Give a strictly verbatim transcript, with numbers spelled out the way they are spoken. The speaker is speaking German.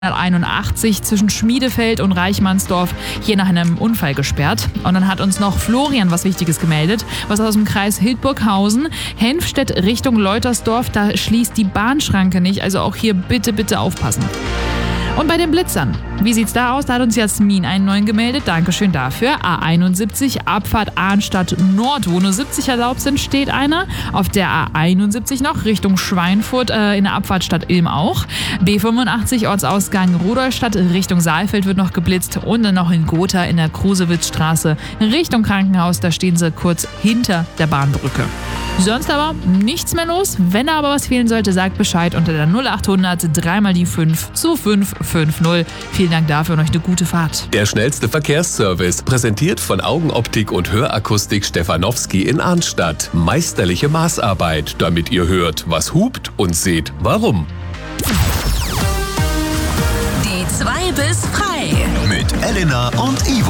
einundachtzig zwischen Schmiedefeld und Reichmannsdorf hier nach einem Unfall gesperrt. Und dann hat uns noch Florian was Wichtiges gemeldet, was aus dem Kreis Hildburghausen. Henfstedt Richtung Leutersdorf, da schließt die Bahnschranke nicht, also auch hier bitte, bitte aufpassen. Und bei den Blitzern, wie sieht's da aus? Da hat uns Jasmin einen neuen gemeldet. Dankeschön dafür. A einundsiebzig, Abfahrt Arnstadt Nord, wo nur siebzig erlaubt sind, steht einer. Auf der A einundsiebzig noch Richtung Schweinfurt, äh, in der Abfahrt Stadt Ilm auch. B fünfundachtzig, Ortsausgang Rudolstadt, Richtung Saalfeld wird noch geblitzt. Und dann noch in Gotha in der Krusewitzstraße Richtung Krankenhaus. Da stehen sie kurz hinter der Bahnbrücke. Sonst aber nichts mehr los. Wenn da aber was fehlen sollte, sagt Bescheid unter der null achthundert drei mal die fünf zu fünf fünf null. Vielen Dank dafür und euch eine gute Fahrt. Der schnellste Verkehrsservice, präsentiert von Augenoptik und Hörakustik Stefanowski in Arnstadt. Meisterliche Maßarbeit, damit ihr hört, was hupt und seht, warum. Die zwei bis frei. Mit Elena und Ivo.